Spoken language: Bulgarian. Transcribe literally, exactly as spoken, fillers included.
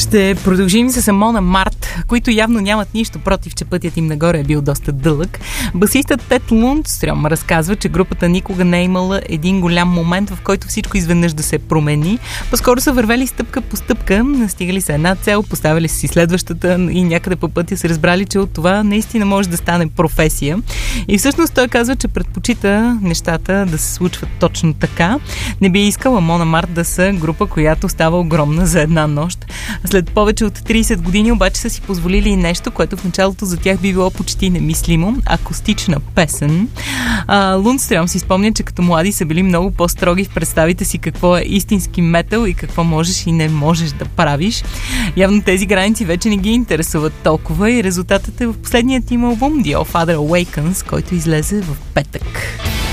Ще продължим с Амон Амарт, които явно нямат нищо против, че пътят им нагоре е бил доста дълъг. Басистът Тед Лундстрем разказва, че групата никога не е имала един голям момент, в който всичко изведнъж да се промени. По-скоро са вървели стъпка по стъпка, настигали са една цел, поставили си следващата и някъде по пътя са разбрали, че от това наистина може да стане професия. И всъщност той казва, че предпочита нещата да се случват точно така. Не би искал Амон Амарт да са група, която става огромна за една нощ. След повече от трийсет години обаче са си позволили и нещо, което в началото за тях би било почти немислимо. Акустична песен. А, Лундстрем си спомня, че като млади са били много по-строги в представите си какво е истински метал и какво можеш и не можеш да правиш. Явно тези граници вече не ги интересуват толкова и резултатът е в последният им албум The All Father Awakens, който излезе в петък.